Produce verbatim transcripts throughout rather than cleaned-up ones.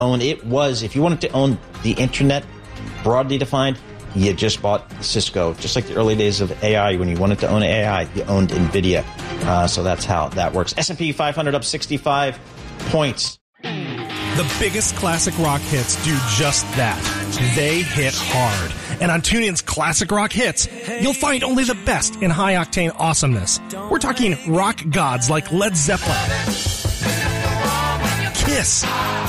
own. It was, if you wanted to own the internet, broadly defined, you just bought Cisco. Just like the early days of A I, when you wanted to own A I, you owned NVIDIA. Uh, so that's how that works. S and P five hundred up sixty-five points. The biggest classic rock hits do just that. They hit hard. And on TuneIn's Classic Rock Hits, you'll find only the best in high-octane awesomeness. We're talking rock gods like Led Zeppelin, Kiss,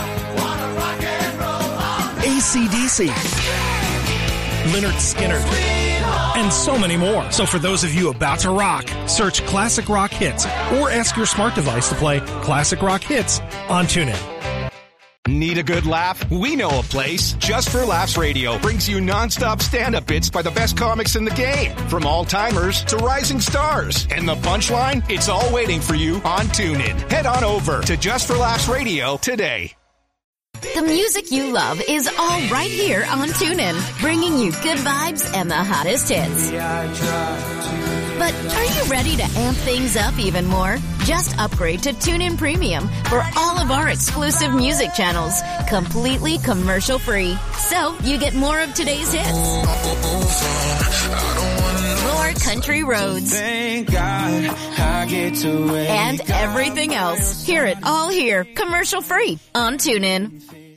A C D C, Lynyrd Skynyrd, and so many more. So for those of you about to rock, search Classic Rock Hits or ask your smart device to play Classic Rock Hits on TuneIn. Need a good laugh? We know a place. Just for Laughs Radio brings you non-stop stand-up bits by the best comics in the game. From all-timers to rising stars. And the punchline? It's all waiting for you on TuneIn. Head on over to Just for Laughs Radio today. The music you love is all right here on TuneIn, bringing you good vibes and the hottest hits. But are you ready to amp things up even more? Just upgrade to TuneIn Premium for all of our exclusive music channels, completely commercial-free. So you get more of today's hits, more country roads, and everything else. Hear it all here, commercial-free on TuneIn.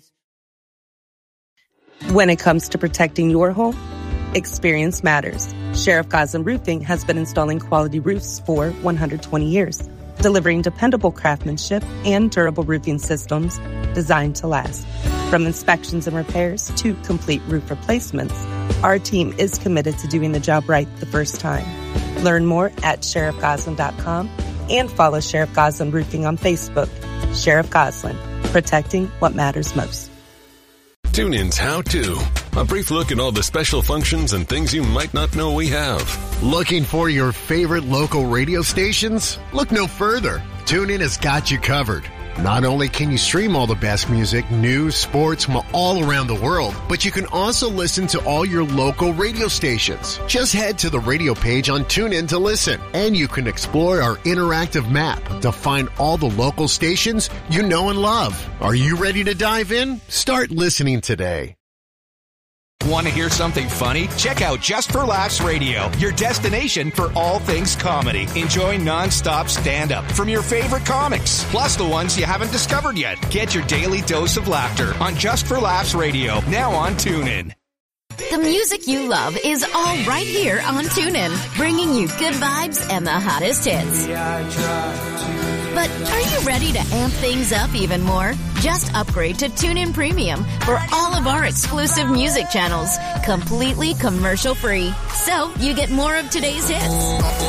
When it comes to protecting your home, experience matters. Sheriff Goslin Roofing has been installing quality roofs for one hundred twenty years, delivering dependable craftsmanship and durable roofing systems designed to last. From inspections and repairs to complete roof replacements, our team is committed to doing the job right the first time. Learn more at sheriff goslin dot com and follow Sheriff Goslin Roofing on Facebook. Sheriff Goslin, protecting what matters most. TuneIn's How To. A brief look at all the special functions and things you might not know we have. Looking for your favorite local radio stations? Look no further. TuneIn has got you covered. Not only can you stream all the best music, news, sports from all around the world, but you can also listen to all your local radio stations. Just head to the radio page on TuneIn to listen, and you can explore our interactive map to find all the local stations you know and love. Are you ready to dive in? Start listening today. Want to hear something funny? Check out Just for Laughs Radio, your destination for all things comedy. Enjoy non-stop stand-up from your favorite comics, plus the ones you haven't discovered yet. Get your daily dose of laughter on Just for Laughs Radio, now on TuneIn. The music you love is all right here on TuneIn, bringing you good vibes and the hottest hits. But are you ready to amp things up even more? Just upgrade to TuneIn Premium for all of our exclusive music channels, completely commercial-free. So you get more of today's hits,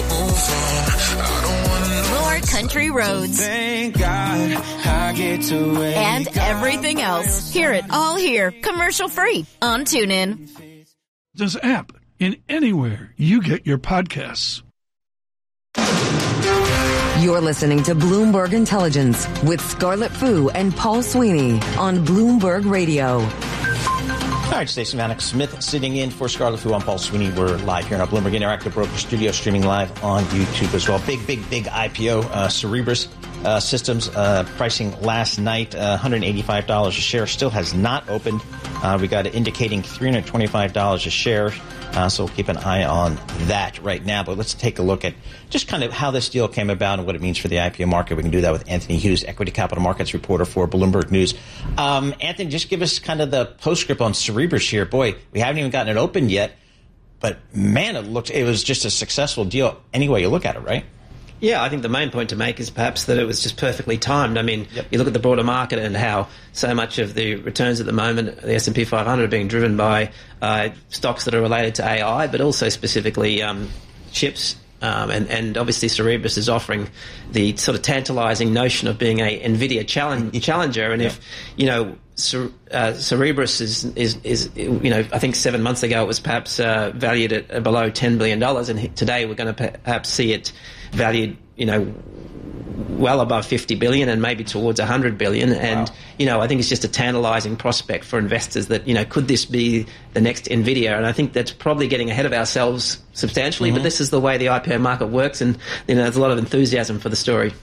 more country roads, and everything else. Hear it all here, commercial-free on TuneIn. This app in anywhere you get your podcasts. You're listening to Bloomberg Intelligence with Scarlett Fu and Paul Sweeney on Bloomberg Radio. All right, Stacey Vanek Smith sitting in for Scarlett Fu. I'm Paul Sweeney. We're live here in our Bloomberg Interactive Broker Studio, streaming live on YouTube as well. Big, big, big I P O. Uh, Cerebras uh, Systems uh, pricing last night, uh, one hundred eighty-five dollars a share. Still has not opened. Uh, we got it indicating three hundred twenty-five dollars a share. Uh, so we'll keep an eye on that right now. But let's take a look at just kind of how this deal came about and what it means for the I P O market. We can do that with Anthony Hughes, equity capital markets reporter for Bloomberg News. Um, Anthony, just give us kind of the postscript on Cerebras here. Boy, we haven't even gotten it open yet. But, man, it looked it was just a successful deal any way you look at it, right? Yeah, I think the main point to make is perhaps that it was just perfectly timed. I mean, yep. You look at the broader market and how so much of the returns at the moment, the S and P five hundred, are being driven by uh, stocks that are related to A I, but also specifically um, chips. Um, and, and obviously Cerebras is offering the sort of tantalizing notion of being a NVIDIA challenge, challenger. And yeah. if, you know, Cer- uh, Cerebras is, is, is, you know, I think seven months ago it was perhaps uh, valued at below ten billion dollars. And today we're going to perhaps see it valued, you know, well above fifty billion dollars and maybe towards one hundred billion dollars. And, wow. you know, I think it's just a tantalizing prospect for investors that, you know, could this be the next NVIDIA? And I think that's probably getting ahead of ourselves substantially, mm-hmm. but this is the way the I P O market works, and, you know, there's a lot of enthusiasm for the story.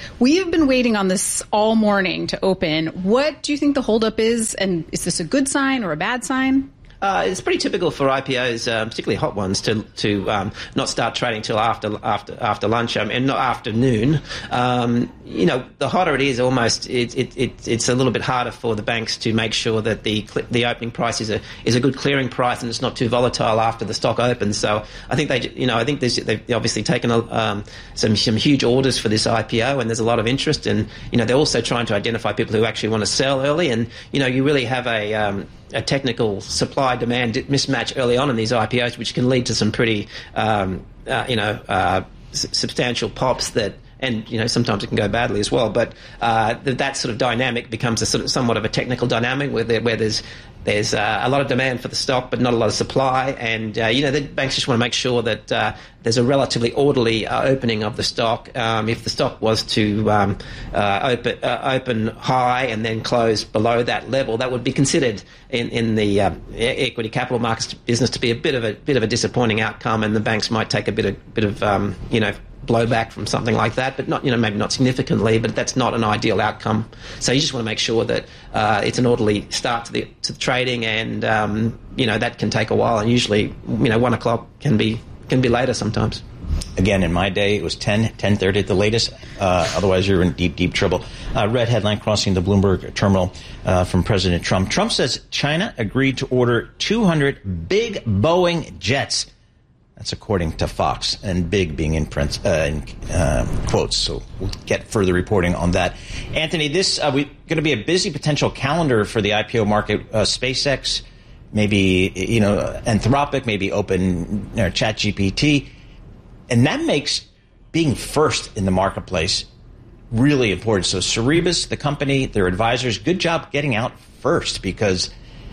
We have been waiting on this all morning to open. What do you think the holdup is, and is this a good sign or a bad sign? Uh, it's pretty typical for I P Os, uh, particularly hot ones, to to um, not start trading till after after after lunch um, and not afternoon. Um, you know, the hotter it is, almost it, it, it it's a little bit harder for the banks to make sure that the the opening price is a is a good clearing price and it's not too volatile after the stock opens. So I think they, you know, I think they've obviously taken a, um, some some huge orders for this I P O, and there's a lot of interest. And you know, they're also trying to identify people who actually want to sell early. And you know, you really have a um, a technical supply-demand mismatch early on in these I P Os, which can lead to some pretty, um, uh, you know, uh, s- substantial pops that, and you know, sometimes it can go badly as well. But uh, th- that sort of dynamic becomes a sort of somewhat of a technical dynamic where there, where there's there's uh, a lot of demand for the stock, but not a lot of supply. And uh, you know, the banks just want to make sure that uh, there's a relatively orderly uh, opening of the stock. Um, if the stock was to um, uh, open uh, open high and then close below that level, that would be considered in in the uh, equity capital markets business to be a bit of a bit of a disappointing outcome, and the banks might take a bit of bit of um, you know. blowback from something like that, but not, you know, maybe not significantly, but that's not an ideal outcome. So you just want to make sure that uh, it's an orderly start to the to the trading, and um, you know, that can take a while, and usually, you know, one o'clock can be can be later sometimes. Again, in my day, it was ten, ten thirty at the latest. Uh, otherwise, you're in deep, deep trouble. Uh, red headline crossing the Bloomberg terminal uh, from President Trump. Trump says China agreed to order two hundred big Boeing jets. That's according to Fox, and big being in print, uh, in uh, quotes. So we'll get further reporting on that. Anthony, this uh, we're going to be a busy potential calendar for the I P O market. Uh, SpaceX, maybe, you know, Anthropic, maybe Open, you know, ChatGPT. And that makes being first in the marketplace really important. So Cerebras, the company, their advisors, good job getting out first, because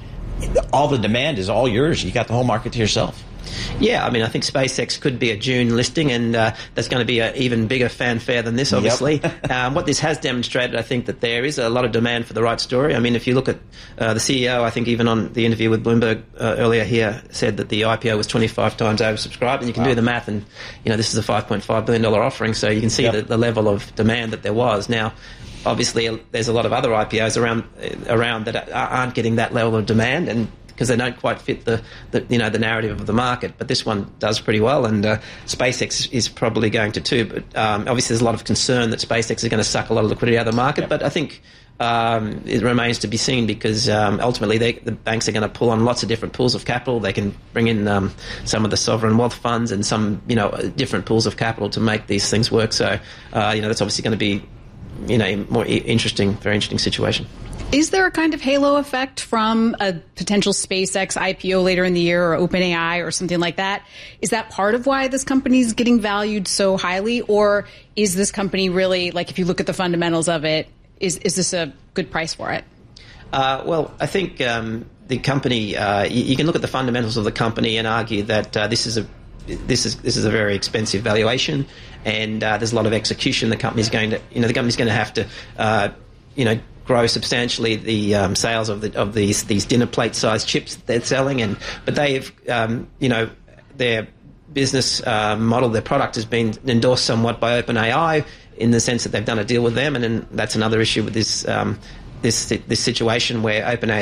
all the demand is all yours. You got the whole market to yourself. Yeah, I mean, I think SpaceX could be a June listing, and uh, that's going to be an even bigger fanfare than this, obviously. Yep. um, what this has demonstrated, I think, that there is a lot of demand for the right story. I mean, if you look at uh, the C E O, I think even on the interview with Bloomberg uh, earlier here, said that the I P O was twenty-five times oversubscribed, and you can wow. do the math, and, you know, this is a five point five billion dollars offering, so you can see yep. the, the level of demand that there was. Now, obviously, there's a lot of other I P Os around around that aren't getting that level of demand, and because they don't quite fit the, the, you know, the narrative of the market. But this one does pretty well, and uh, SpaceX is probably going to too. But um, obviously there's a lot of concern that SpaceX is going to suck a lot of liquidity out of the market. Yep. But I think um, it remains to be seen, because um, ultimately they, the banks are going to pull on lots of different pools of capital. They can bring in um, some of the sovereign wealth funds and some, you know, different pools of capital to make these things work. So, uh, you know, that's obviously going to be, you know, more interesting, very interesting situation. Is there a kind of halo effect from a potential SpaceX I P O later in the year, or OpenAI or something like that? Is that part of why this company is getting valued so highly? Or is this company really, like, if you look at the fundamentals of it, is, is this a good price for it? Uh, well, I think um, the company, uh, you, you can look at the fundamentals of the company and argue that uh, this is a This is this is a very expensive valuation, and uh, there's a lot of execution. The company's going to, you know, the company's going to have to, uh, you know, grow substantially the um, sales of the of these these dinner plate sized chips that they're selling, and but they've, um, you know, their business uh, model, their product has been endorsed somewhat by OpenAI in the sense that they've done a deal with them, and then that's another issue with this. Um, This this situation where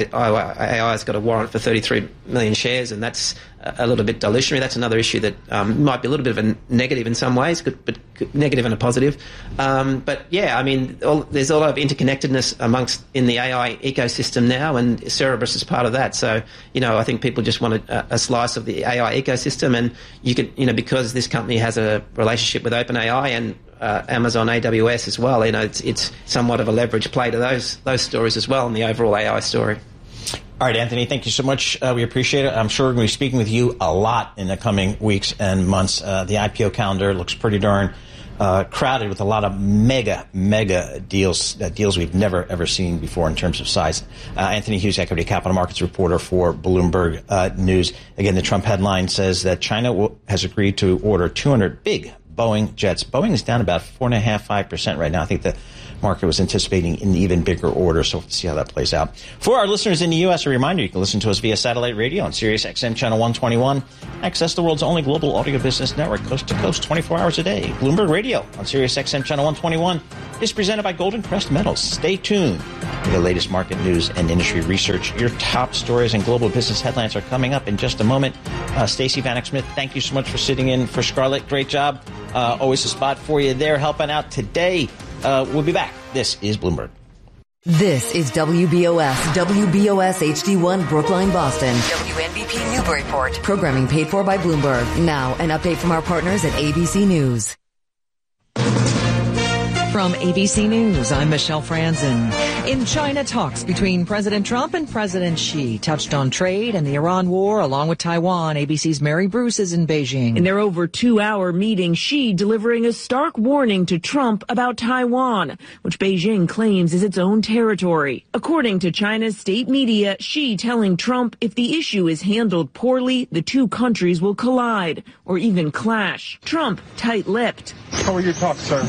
OpenAI has got a warrant for thirty-three million shares, and that's a little bit dilutionary. That's another issue that um, might be a little bit of a negative in some ways, but negative and a positive. Um, but yeah, I mean, all, there's a lot of interconnectedness amongst in the A I ecosystem now, and Cerebras is part of that. So you know, I think people just want a, a slice of the A I ecosystem, and you could, you know, because this company has a relationship with OpenAI and Uh, Amazon A W S as well, you know, it's, it's somewhat of a leverage play to those those stories as well in the overall A I story. All right, Anthony, thank you so much. Uh, we appreciate it. I'm sure we're going to be speaking with you a lot in the coming weeks and months. Uh, the I P O calendar looks pretty darn uh, crowded with a lot of mega, mega deals, uh, deals we've never, ever seen before in terms of size. Uh, Anthony Hughes, Equity Capital Markets reporter for Bloomberg uh, News. Again, the Trump headline says that China will, has agreed to order two hundred big Boeing jets. Boeing is down about four and a half, five percent right now. I think the market was anticipating an even bigger order, so we'll see how that plays out. For our listeners in the U S, a reminder, you can listen to us via satellite radio on Sirius X M Channel one twenty-one. Access the world's only global audio business network, coast to coast, twenty-four hours a day. Bloomberg Radio on Sirius X M Channel one twenty-one is presented by Golden Crest Metals. Stay tuned for the latest market news and industry research. Your top stories and global business headlines are coming up in just a moment. Uh, Stacey Vanek Smith, thank you so much for sitting in for Scarlett. Great job. Uh, always a spot for you there, helping out today. Uh, we'll be back. This is Bloomberg. This is W B O S, W B O S H D one Brookline, Boston. W N B P Newburyport. Programming paid for by Bloomberg. Now, an update from our partners at A B C News. From A B C News, I'm Michelle Franzen. In China, talks between President Trump and President Xi touched on trade and the Iran war, along with Taiwan. A B C's Mary Bruce is in Beijing. In their over two-hour meeting, Xi delivering a stark warning to Trump about Taiwan, which Beijing claims is its own territory. According to China's state media, Xi telling Trump if the issue is handled poorly, the two countries will collide or even clash. Trump tight-lipped. How are your talks, sir?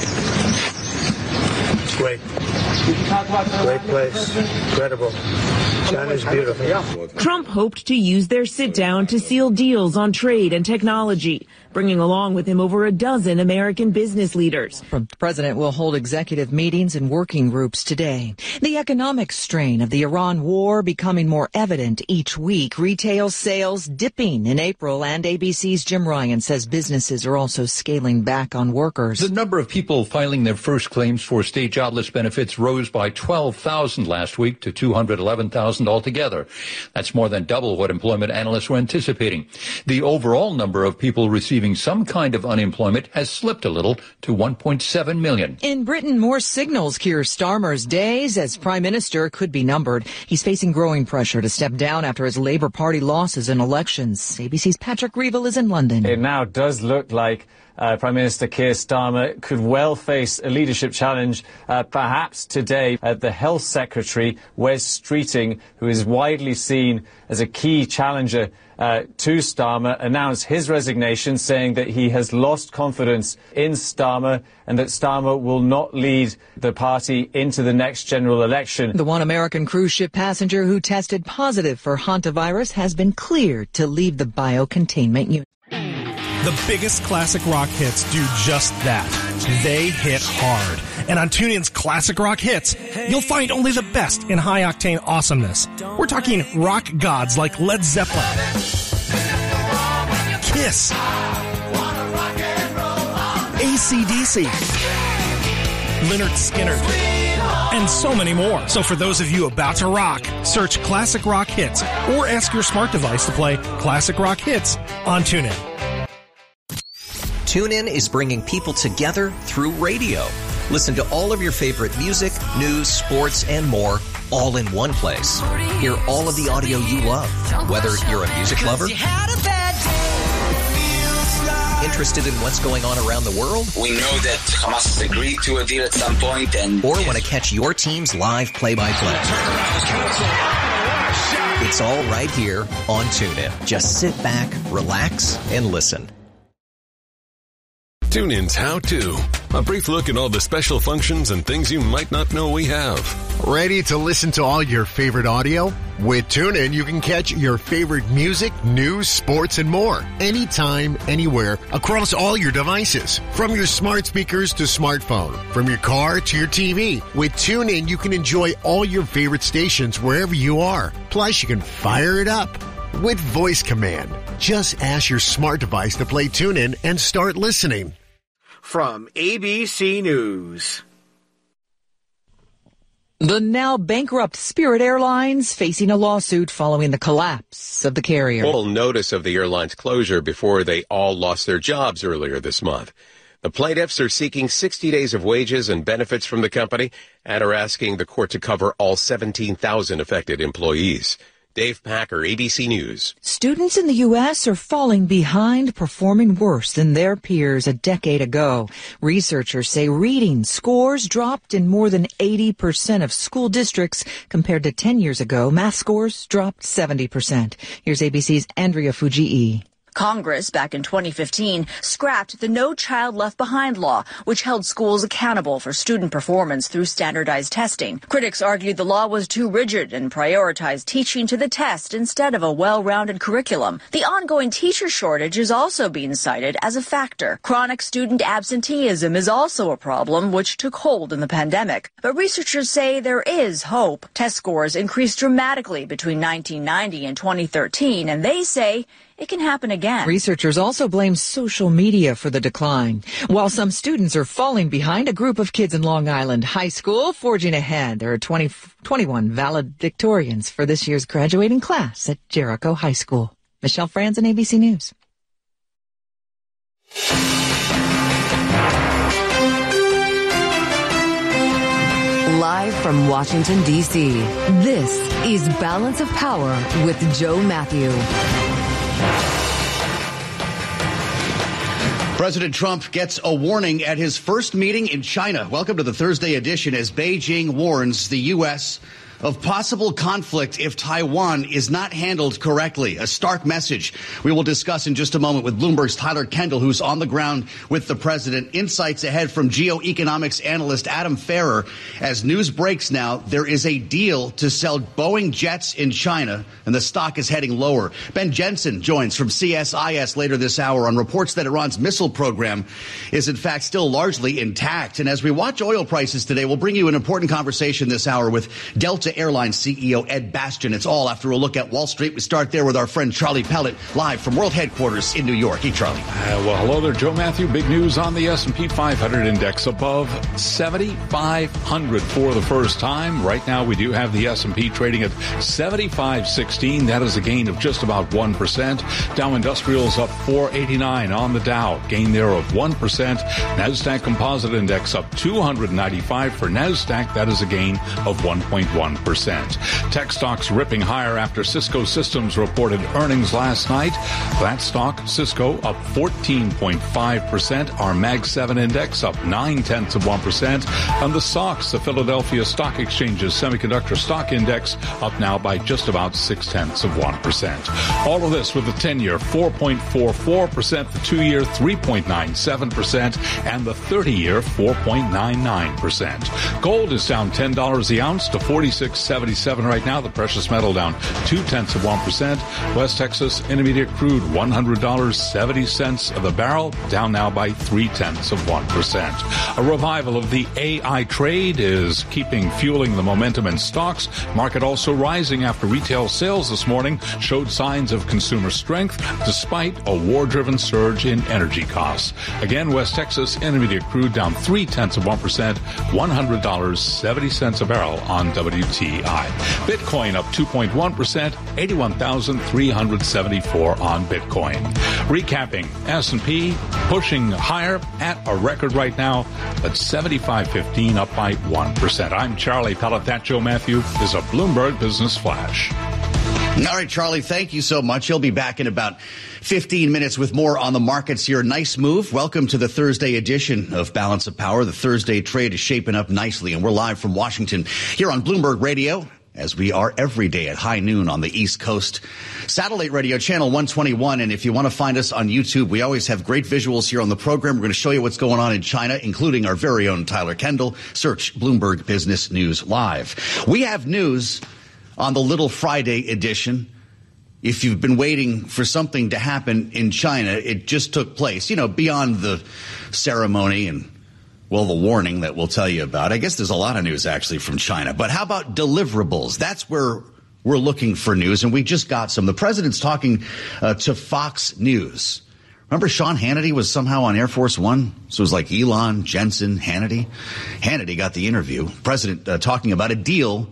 Great. Great place. Incredible. China's beautiful. Trump hoped to use their sit-down to seal deals on trade and technology, bringing along with him over a dozen American business leaders. The president will hold executive meetings and working groups today. The economic strain of the Iran war becoming more evident each week. Retail sales dipping in April, and A B C's Jim Ryan says businesses are also scaling back on workers. The number of people filing their first claims for state jobless benefits rose by twelve thousand last week to two hundred eleven thousand altogether. That's more than double what employment analysts were anticipating. The overall number of people receiving some kind of unemployment has slipped a little to one point seven million. In Britain, more signals Keir Starmer's days as Prime Minister could be numbered. He's facing growing pressure to step down after his Labour Party losses in elections. A B C's Patrick Reevell is in London. It now does look like Uh, Prime Minister Keir Starmer could well face a leadership challenge, uh, perhaps today. Uh, the Health Secretary, Wes Streeting, who is widely seen as a key challenger uh, to Starmer, announced his resignation, saying that he has lost confidence in Starmer and that Starmer will not lead the party into the next general election. The one American cruise ship passenger who tested positive for hantavirus has been cleared to leave the biocontainment unit. The biggest classic rock hits do just that. They hit hard. And on TuneIn's Classic Rock Hits, you'll find only the best in high-octane awesomeness. We're talking rock gods like Led Zeppelin, Kiss, A C D C, Lynyrd Skynyrd, and so many more. So for those of you about to rock, search Classic Rock Hits or ask your smart device to play Classic Rock Hits on TuneIn. TuneIn is bringing people together through radio. Listen to all of your favorite music, news, sports, and more all in one place. Hear all of the audio you love, whether you're a music lover, interested in what's going on around the world, we know that Hamas has agreed to a deal at some point, and or want to catch your team's live play-by-play. It's all right here on TuneIn. Just sit back, relax, and listen. TuneIn's How To. A brief look at all the special functions and things you might not know we have. Ready to listen to all your favorite audio? With TuneIn, you can catch your favorite music, news, sports, and more. Anytime, anywhere, across all your devices. From your smart speakers to smartphone. From your car to your T V. With TuneIn, you can enjoy all your favorite stations wherever you are. Plus, you can fire it up with voice command. Just ask your smart device to play TuneIn and start listening. From A B C News. The now bankrupt Spirit Airlines facing a lawsuit following the collapse of the carrier. Full notice of the airline's closure before they all lost their jobs earlier this month. The plaintiffs are seeking sixty days of wages and benefits from the company and are asking the court to cover all seventeen thousand affected employees. Dave Packer, A B C News. Students in the U S are falling behind, performing worse than their peers a decade ago. Researchers say reading scores dropped in more than eighty percent of school districts compared to ten years ago. Math scores dropped seventy percent. Here's A B C's Andrea Fujii. Congress, back in twenty fifteen, scrapped the No Child Left Behind law, which held schools accountable for student performance through standardized testing. Critics argued the law was too rigid and prioritized teaching to the test instead of a well-rounded curriculum. The ongoing teacher shortage is also being cited as a factor. Chronic student absenteeism is also a problem, which took hold in the pandemic. But researchers say there is hope. Test scores increased dramatically between nineteen ninety and twenty thirteen, and they say it can happen again. Researchers also blame social media for the decline. While some students are falling behind, a group of kids in Long Island High School forging ahead. There are twenty, twenty-one valedictorians for this year's graduating class at Jericho High School. Michelle Franzen, A B C News. Live from Washington, D C, this is Balance of Power with Joe Matthew. President Trump gets a warning at his first meeting in China. Welcome to the Thursday edition as Beijing warns the U S of possible conflict if Taiwan is not handled correctly. A stark message we will discuss in just a moment with Bloomberg's Tyler Kendall, who's on the ground with the president. Insights ahead from geoeconomics analyst Adam Ferrer. As news breaks now, there is a deal to sell Boeing jets in China, and the stock is heading lower. Ben Jensen joins from C S I S later this hour on reports that Iran's missile program is in fact still largely intact. And as we watch oil prices today, we'll bring you an important conversation this hour with Delta Airlines C E O Ed Bastian. It's all after a look at Wall Street. We start there with our friend Charlie Pellet, live from World Headquarters in New York. Hey, Charlie. Uh, well, hello there, Joe Matthew. Big news on the S and P five hundred index above seventy-five hundred for the first time. Right now, we do have the S and P trading at seventy-five sixteen. That is a gain of just about one percent. Dow Industrials up four eighty-nine on the Dow, gain there of one percent. NASDAQ Composite Index up two ninety-five for NASDAQ. That is a gain of one point one percent. Tech stocks ripping higher after Cisco Systems reported earnings last night. That stock, Cisco, up fourteen point five percent. Our Mag seven index up nine tenths of one percent. And the S O X, the Philadelphia Stock Exchange's semiconductor stock index, up now by just about six tenths of one percent. All of this with the ten-year four point four four percent, the two-year three point nine seven percent, and the thirty-year four point nine nine percent. Gold is down ten dollars the ounce to forty-six seventy-seven right now. The precious metal down two tenths of one percent. West Texas Intermediate crude one hundred dollars and seventy cents of the barrel, down now by three tenths of one percent. A revival of the A I trade is keeping fueling the momentum in stocks. Market also rising after retail sales this morning showed signs of consumer strength despite a war-driven surge in energy costs. Again, West Texas Intermediate crude down three tenths of one percent, one hundred dollars and seventy cents a barrel on W T I. Bitcoin up two point one percent, eighty-one thousand three hundred seventy-four on Bitcoin. Recapping, S and P pushing higher at a record right now, but seventy-five fifteen up by one percent. I'm Charlie Pellet. That Joe Matthew is a Bloomberg Business Flash. All right, Charlie, thank you so much. He'll be back in about fifteen minutes with more on the markets here. Nice move. Welcome to the Thursday edition of Balance of Power. The Thursday trade is shaping up nicely, and we're live from Washington here on Bloomberg Radio, as we are every day at high noon on the East Coast. Satellite radio, channel one twenty-one. And if you want to find us on YouTube, we always have great visuals here on the program. We're going to show you what's going on in China, including our very own Tyler Kendall. Search Bloomberg Business News Live. We have news on the Little Friday edition. If you've been waiting for something to happen in China, it just took place, you know, beyond the ceremony and, well, the warning that we'll tell you about. I guess there's a lot of news actually from China. But how about deliverables? That's where we're looking for news, and we just got some. The president's talking uh, to Fox News. Remember Sean Hannity was somehow on Air Force One? So it was like Elon, Jensen, Hannity. Hannity got the interview. President uh, talking about a deal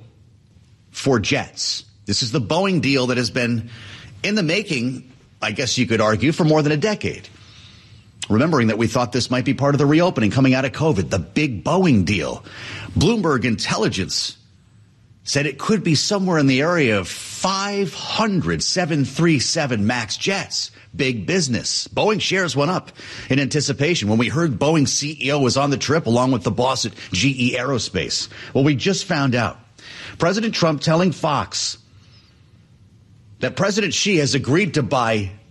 for jets. This is the Boeing deal that has been in the making, I guess you could argue, for more than a decade. Remembering that we thought this might be part of the reopening coming out of COVID, the big Boeing deal. Bloomberg Intelligence said it could be somewhere in the area of five hundred seven thirty-seven MAX jets. Big business. Boeing shares went up in anticipation when we heard Boeing's C E O was on the trip along with the boss at G E Aerospace. Well, we just found out. President Trump telling Fox that President Xi has agreed to buy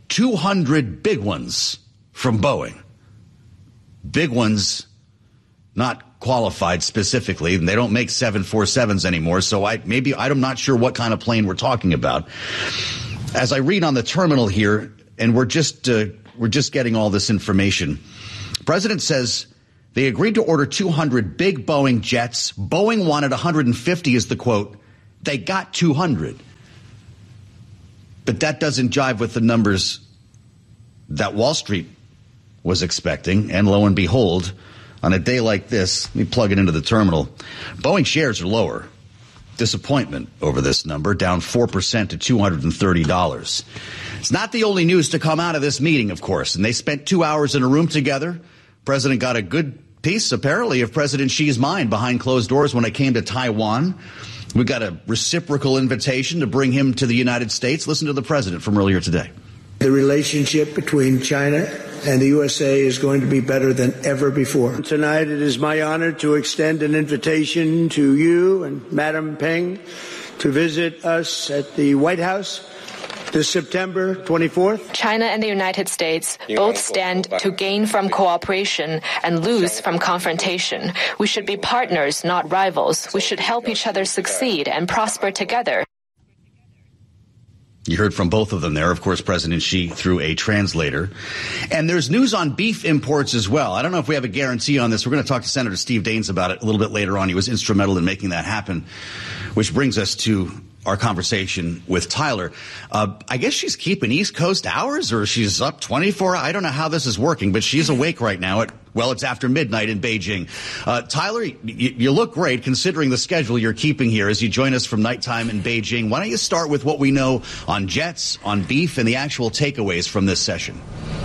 two hundred big ones from Boeing. Big ones not qualified specifically, and they don't make seven forty-sevens anymore, so I maybe I'm not sure what kind of plane we're talking about. As I read on the terminal here, and we're just uh, we're just getting all this information, the president says they agreed to order two hundred big Boeing jets. Boeing wanted one hundred fifty, is the quote. They got two hundred. But that doesn't jive with the numbers that Wall Street was expecting. And lo and behold, on a day like this, let me plug it into the terminal. Boeing shares are lower. Disappointment over this number, down four percent to two hundred thirty dollars. It's not the only news to come out of this meeting, of course. And they spent two hours in a room together. President got a good piece, apparently, of President Xi's mind behind closed doors when it came to Taiwan. We got a reciprocal invitation to bring him to the United States. Listen to the president from earlier today. The relationship between China and the U S A is going to be better than ever before. Tonight, it is my honor to extend an invitation to you and Madam Peng to visit us at the White House this September twenty-fourth. China and the United States both stand to gain from cooperation and lose from confrontation. We should be partners, not rivals. We should help each other succeed and prosper together. You heard from both of them there, of course, President Xi through a translator. And there's news on beef imports as well. I don't know if we have a guarantee on this. We're going to talk to Senator Steve Daines about it a little bit later on. He was instrumental in making that happen, which brings us to our conversation with Tyler. Uh, I guess she's keeping East Coast hours, or she's up twenty-four. I don't know how this is working, but she's awake right now at, well, it's after midnight in Beijing. Uh, Tyler, you, you look great considering the schedule you're keeping here as you join us from nighttime in Beijing. Why don't you start with what we know on jets, on beef, and the actual takeaways from this session?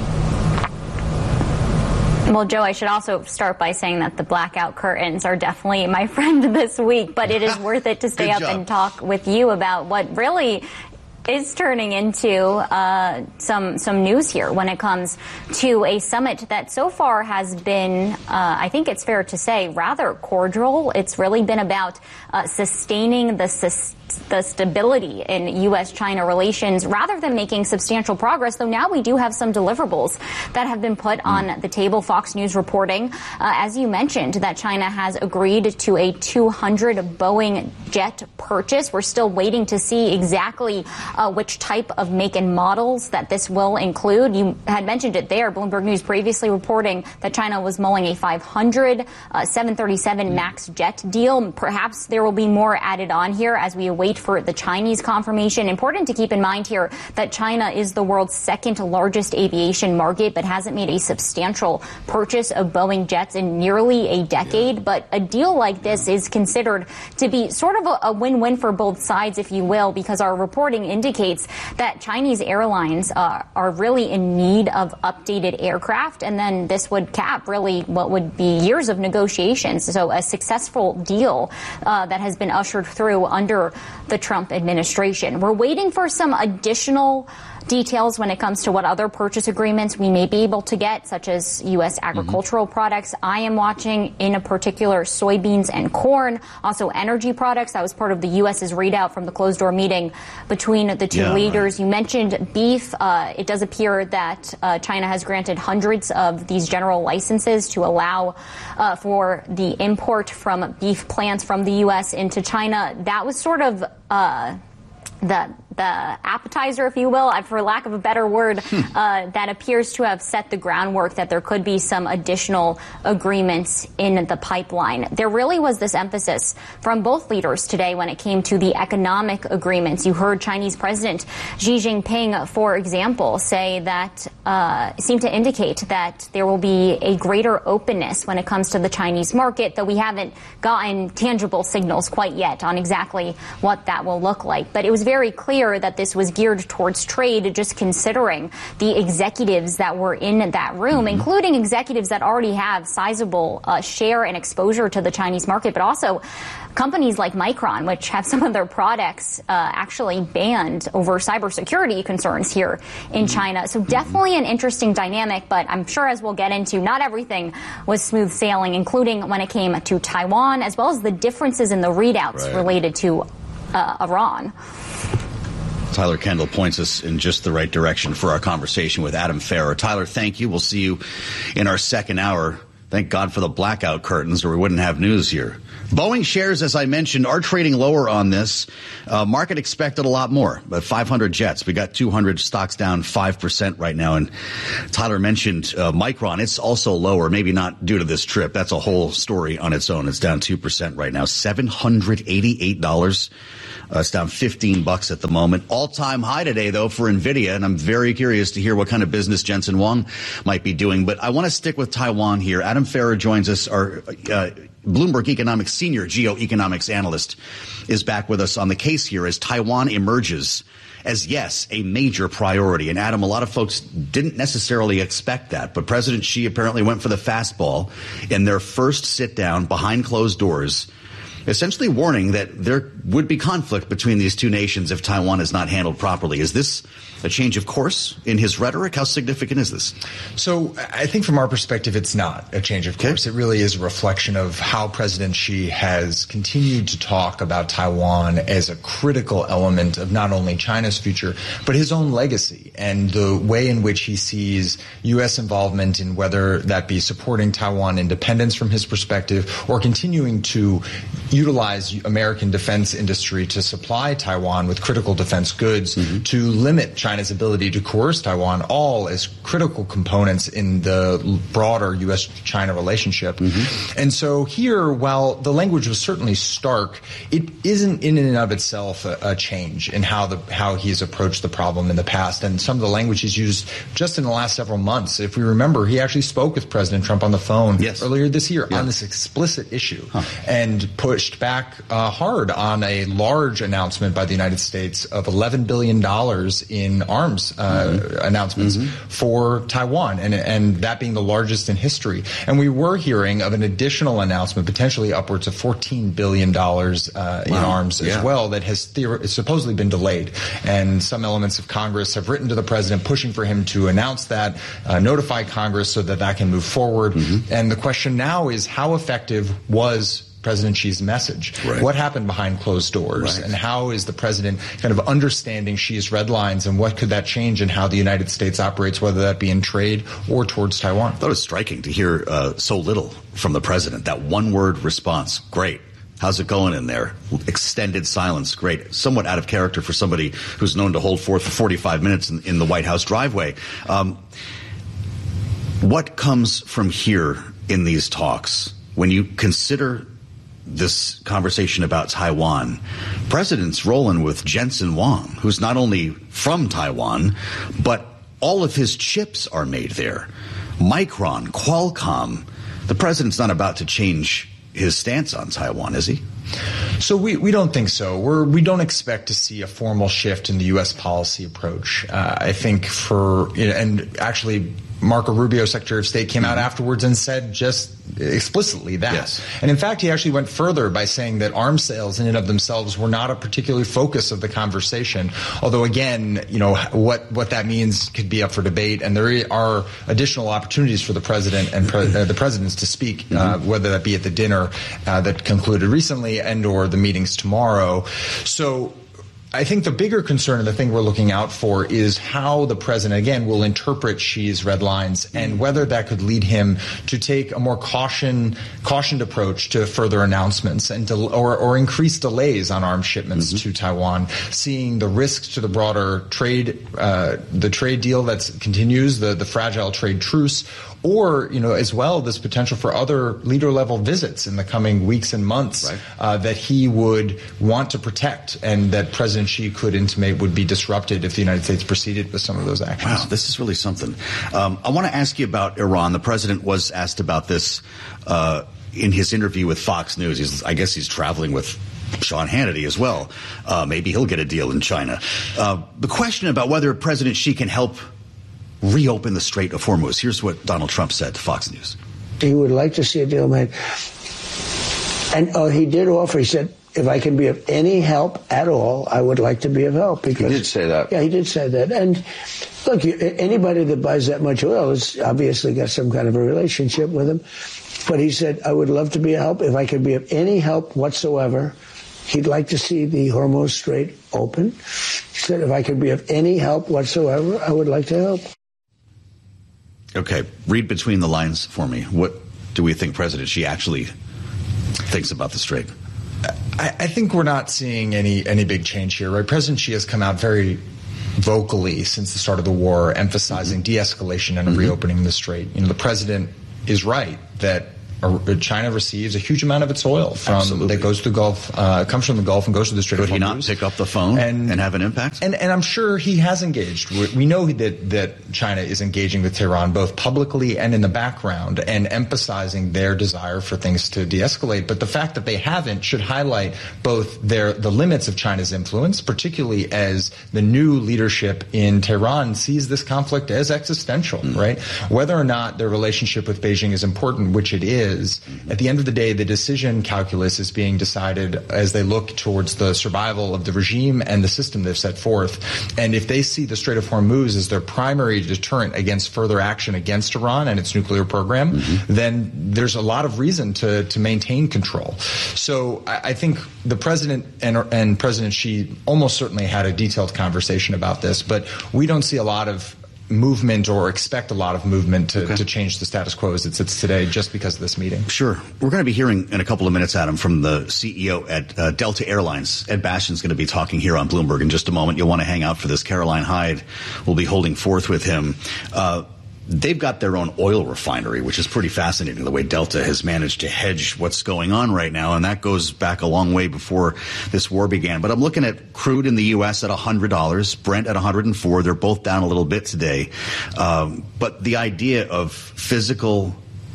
Well, Joe, I should also start by saying that the blackout curtains are definitely my friend this week, but it is worth it to stay up job. and talk with you about what really is turning into uh, some some news here when it comes to a summit that so far has been, uh, I think it's fair to say, rather cordial. It's really been about uh, sustaining the sus- the stability in U S China relations rather than making substantial progress, though now we do have some deliverables that have been put on the table. Fox News reporting, uh, as you mentioned, that China has agreed to a two hundred Boeing jet purchase. We're still waiting to see exactly uh, which type of make and models that this will include. You had mentioned it there. Bloomberg News previously reporting that China was mulling a five hundred uh, seven thirty-seven MAX jet deal. Perhaps there will be more added on here as we wait for the Chinese confirmation. Important to keep in mind here that China is the world's second largest aviation market, but hasn't made a substantial purchase of Boeing jets in nearly a decade. Yeah. But a deal like this is considered to be sort of a, a win-win for both sides, if you will, because our reporting indicates that Chinese airlines uh, are really in need of updated aircraft, and then this would cap really what would be years of negotiations. So a successful deal uh, that has been ushered through under the Trump administration. We're waiting for some additional details when it comes to what other purchase agreements we may be able to get, such as U S agricultural mm-hmm. products. I am watching in a particular soybeans and corn, also energy products. That was part of the U S's readout from the closed-door meeting between the two yeah, leaders. Right. You mentioned beef. Uh, it does appear that uh, China has granted hundreds of these general licenses to allow uh, for the import from beef plants from the U S into China. That was sort of uh, the the appetizer, if you will, for lack of a better word, hmm. uh, that appears to have set the groundwork that there could be some additional agreements in the pipeline. There really was this emphasis from both leaders today when it came to the economic agreements. You heard Chinese President Xi Jinping, for example, say that, uh, seem to indicate that there will be a greater openness when it comes to the Chinese market, though we haven't gotten tangible signals quite yet on exactly what that will look like. But it was very clear that this was geared towards trade, just considering the executives that were in that room, mm-hmm. including executives that already have sizable uh, share and exposure to the Chinese market, but also companies like Micron, which have some of their products uh, actually banned over cybersecurity concerns here in China. So definitely an interesting dynamic, but I'm sure, as we'll get into, not everything was smooth sailing, including when it came to Taiwan, as well as the differences in the readouts right. related to uh, Iran. Tyler Kendall points us in just the right direction for our conversation with Adam Ferrer. Tyler, thank you. We'll see you in our second hour. Thank God for the blackout curtains, or we wouldn't have news here. Boeing shares, as I mentioned, are trading lower on this. Uh, market expected a lot more, but five hundred jets. We got two hundred stocks down five percent right now. And Tyler mentioned uh, Micron. It's also lower, maybe not due to this trip. That's a whole story on its own. It's down two percent right now, seven hundred eighty-eight dollars. Uh, it's down fifteen bucks at the moment. All-time high today, though, for NVIDIA, and I'm very curious to hear what kind of business Jensen Huang might be doing. But I want to stick with Taiwan here. Adam Ferrer joins us, our uh, Bloomberg Economics senior geoeconomics analyst, is back with us on the case here as Taiwan emerges as, yes, a major priority. And, Adam, a lot of folks didn't necessarily expect that, but President Xi apparently went for the fastball in their first sit-down behind closed doors, essentially warning that there would be conflict between these two nations if Taiwan is not handled properly. Is this a change of course in his rhetoric? How significant is this? So I think from our perspective, it's not a change of course. Okay. It really is a reflection of how President Xi has continued to talk about Taiwan as a critical element of not only China's future, but his own legacy and the way in which he sees U S involvement in whether that be supporting Taiwan independence from his perspective or continuing to utilize American defense industry to supply Taiwan with critical defense goods, mm-hmm. to limit China's ability to coerce Taiwan, all as critical components in the broader U S China relationship. Mm-hmm. And so here, while the language was certainly stark, it isn't in and of itself a, a change in how the how he's approached the problem in the past. And some of the language he's used just in the last several months. If we remember, he actually spoke with President Trump on the phone yes. earlier this year yeah. on this explicit issue huh. and pushed back uh, hard on a large announcement by the United States of eleven billion dollars in arms uh, mm-hmm. announcements mm-hmm. for Taiwan, and and that being the largest in history. And we were hearing of an additional announcement, potentially upwards of fourteen billion dollars uh, wow. in arms yeah. as well, that has theor- supposedly been delayed. And some elements of Congress have written to the president pushing for him to announce that, uh, notify Congress so that that can move forward. Mm-hmm. And the question now is, how effective was President Xi's message? Right. What happened behind closed doors? Right. And how is the president kind of understanding Xi's red lines, and what could that change in how the United States operates, whether that be in trade or towards Taiwan? I thought it was striking to hear uh, so little from the president. That one-word response, great. How's it going in there? Extended silence, great. Somewhat out of character for somebody who's known to hold forth for forty-five minutes in, in the White House driveway. Um, what comes from here in these talks when you consider this conversation about Taiwan? President's rolling with Jensen Huang, who's not only from Taiwan, but all of his chips are made there. Micron, Qualcomm. The president's not about to change his stance on Taiwan, is he? So we, we don't think so. We're, we don't expect to see a formal shift in the U S policy approach. Uh, I think for, and actually Marco Rubio, Secretary of State, came out afterwards and said just explicitly that. Yes. And in fact, he actually went further by saying that arms sales in and of themselves were not a particular focus of the conversation. Although, again, you know, what, what that means could be up for debate. And there are additional opportunities for the president and pre- uh, the presidents to speak, mm-hmm. uh, whether that be at the dinner uh, that concluded recently and or the meetings tomorrow. So I think the bigger concern and the thing we're looking out for is how the president, again, will interpret Xi's red lines and whether that could lead him to take a more caution, cautioned approach to further announcements and del- or, or increase delays on arms shipments mm-hmm. to Taiwan, seeing the risks to the broader trade, uh, the trade deal that continues, the, the fragile trade truce, or, you know, as well, this potential for other leader-level visits in the coming weeks and months right. uh, that he would want to protect and that President Xi could intimate would be disrupted if the United States proceeded with some of those actions. Wow, this is really something. Um, I want to ask you about Iran. The president was asked about this uh, in his interview with Fox News. He's, I guess he's traveling with Sean Hannity as well. Uh, maybe he'll get a deal in China. Uh, the question about whether President Xi can help reopen the Strait of Hormuz. Here's what Donald Trump said to Fox News. He would like to see a deal made. And uh, he did offer, he said, if I can be of any help at all, I would like to be of help. Because, he did say that. Yeah, he did say that. And look, anybody that buys that much oil has obviously got some kind of a relationship with him. But he said, I would love to be of help. If I could be of any help whatsoever, he'd like to see the Hormuz Strait open. said if I could be of any help whatsoever, I would like to help. Okay, read between the lines for me. What do we think President Xi actually thinks about the strait? I, I think we're not seeing any any big change here, right? President Xi has come out very vocally since the start of the war, emphasizing mm-hmm. de-escalation and mm-hmm. reopening the strait. You know, the president is right that China receives a huge amount of its oil from Absolutely. that goes through the Gulf, uh, comes from the Gulf and goes to the Strait of Hormuz. Could he not pick up the phone and, and have an impact? And, and I'm sure he has engaged. We, we know that that China is engaging with Tehran both publicly and in the background and emphasizing their desire for things to de-escalate. But the fact that they haven't should highlight both their the limits of China's influence, particularly as the new leadership in Tehran sees this conflict as existential, mm. right? Whether or not their relationship with Beijing is important, which it is, Is, at the end of the day, the decision calculus is being decided as they look towards the survival of the regime and the system they've set forth. And if they see the Strait of Hormuz as their primary deterrent against further action against Iran and its nuclear program, mm-hmm. then there's a lot of reason to, to maintain control. So I, I think the president and, and President Xi almost certainly had a detailed conversation about this, but we don't see a lot of movement or expect a lot of movement to, okay. to change the status quo as it sits today just because of this meeting. Sure. We're going to be hearing in a couple of minutes, Adam, from the C E O at uh, Delta Airlines. Ed Bastian's going to be talking here on Bloomberg in just a moment. You'll want to hang out for this. Caroline Hyde will be holding forth with him. Uh, They've got their own oil refinery, which is pretty fascinating, the way Delta has managed to hedge what's going on right now. And that goes back a long way before this war began. But I'm looking at crude in the U S at one hundred dollars, Brent at one hundred four. They're both down a little bit today. Um, but the idea of physical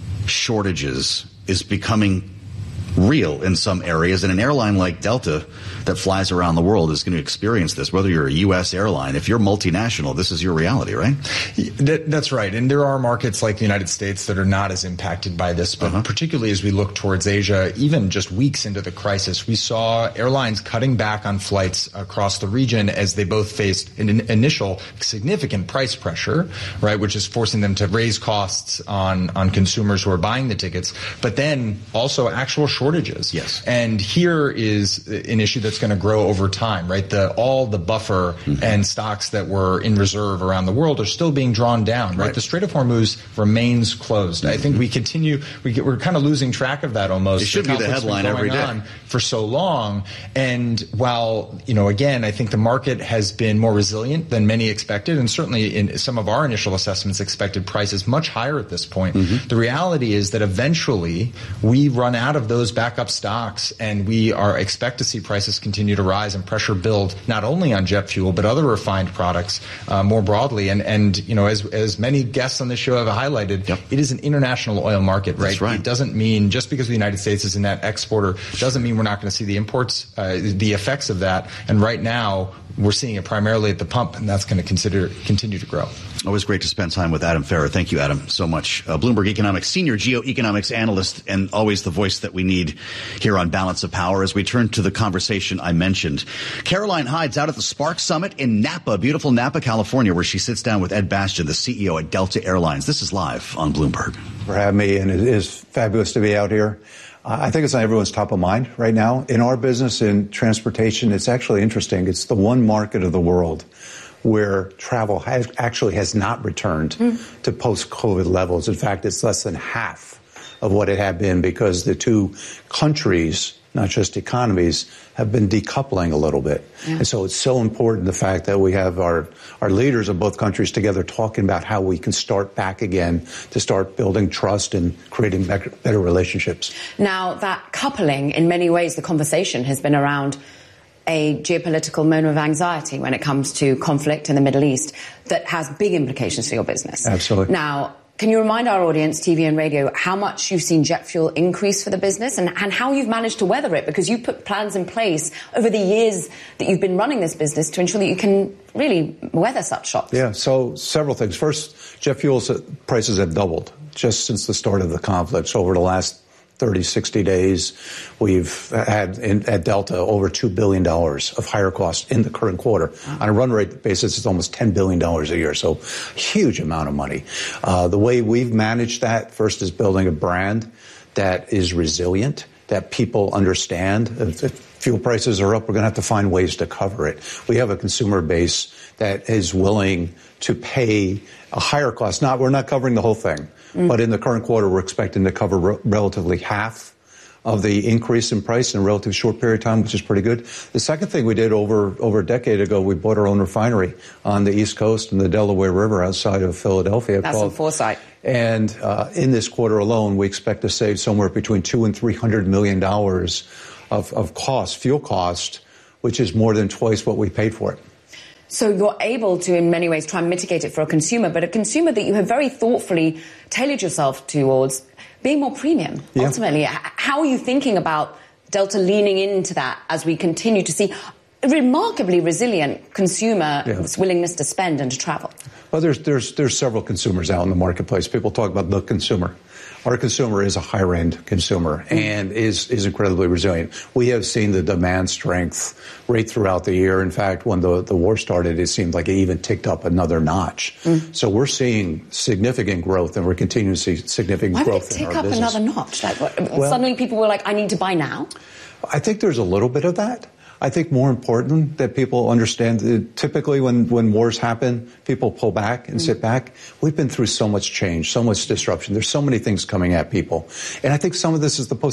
shortages is becoming real in some areas, and an airline like Delta that flies around the world is going to experience this, whether you're a U S airline. If you're multinational, this is your reality, right? That, that's right. And there are markets like the United States that are not as impacted by this, but uh-huh. particularly as we look towards Asia, even just weeks into the crisis, we saw airlines cutting back on flights across the region as they both faced an initial significant price pressure, right, which is forcing them to raise costs on, on consumers who are buying the tickets, but then also actual shortages. Yes. And here is an issue that's going to grow over time, right? The all the buffer mm-hmm. and stocks that were in reserve around the world are still being drawn down, right? right. The Strait of Hormuz remains closed. Mm-hmm. I think we continue, we get, we're kind of losing track of that almost. It should the be the headline every day. On for so long. And while, you know, again, I think the market has been more resilient than many expected, and certainly in some of our initial assessments expected prices much higher at this point. Mm-hmm. The reality is that eventually we run out of those backup stocks, and we are expect to see prices continue to rise and pressure build not only on jet fuel but other refined products uh, more broadly. And and you know, as as many guests on this show have highlighted, yep. it is an international oil market, right? That's right? It doesn't mean just because the United States is a net exporter doesn't mean we're not going to see the imports, uh, the effects of that. And right now we're seeing it primarily at the pump, and that's going to consider continue to grow. Always great to spend time with Adam Ferrer. Thank you, Adam, so much. Uh, Bloomberg Economics senior geoeconomics analyst, and always the voice that we need here on Balance of Power. As we turn to the conversation I mentioned, Caroline Hyde's out at the Spark Summit in Napa, beautiful Napa, California, where she sits down with Ed Bastian, the C E O at Delta Airlines. This is live on Bloomberg. For having me, and it is fabulous to be out here. Uh, I think it's on everyone's top of mind right now. In our business, in transportation, it's actually interesting. It's the one market of the world where travel has, actually has not returned mm. to post-COVID levels. In fact, it's less than half of what it had been because the two countries, not just economies, have been decoupling a little bit. Yeah. And so it's so important, the fact that we have our, our leaders of both countries together talking about how we can start back again to start building trust and creating better, better relationships. Now, that coupling, in many ways, the conversation has been around a geopolitical moment of anxiety when it comes to conflict in the Middle East that has big implications for your business. Absolutely. Now, can you remind our audience, T V and radio, how much you've seen jet fuel increase for the business and, and how you've managed to weather it? Because you put plans in place over the years that you've been running this business to ensure that you can really weather such shocks. Yeah, so several things. First, jet fuel prices have doubled just since the start of the conflict. So over the last thirty, sixty days, we've had in, at Delta over two billion dollars of higher costs in the current quarter. Wow. On a run rate basis, it's almost ten billion dollars a year, so huge amount of money. Uh, the way we've managed that, first, is building a brand that is resilient, that people understand. fuel prices are up. We're going to have to find ways to cover it. We have a consumer base that is willing to pay a higher cost. Not, we're not covering the whole thing, mm. but in the current quarter, we're expecting to cover re- relatively half of the increase in price in a relatively short period of time, which is pretty good. The second thing we did over over a decade ago, we bought our own refinery on the East Coast and the Delaware River outside of Philadelphia. That's called, some foresight. And uh, in this quarter alone, we expect to save somewhere between two and three hundred million dollars of, of cost, fuel cost, which is more than twice what we paid for it. So you're able to, in many ways, try and mitigate it for a consumer, but a consumer that you have very thoughtfully tailored yourself towards being more premium, yeah. ultimately. How are you thinking about Delta leaning into that as we continue to see a remarkably resilient consumer's yeah. willingness to spend and to travel? Well, there's, there's, there's several consumers out in the marketplace. People talk about the consumer. Our consumer is a higher-end consumer and is, is incredibly resilient. We have seen the demand strength right throughout the year. In fact, when the, the war started, it seemed like it even ticked up another notch. Mm. So we're seeing significant growth, and we're continuing to see significant Why growth did it in our tick up business. another notch? Like, what, well, suddenly people were like, I need to buy now? I think there's a little bit of that. I think more important that people understand that typically when, when wars happen, people pull back and mm. sit back. We've been through so much change, so much disruption. There's so many things coming at people. And I think some of this is the post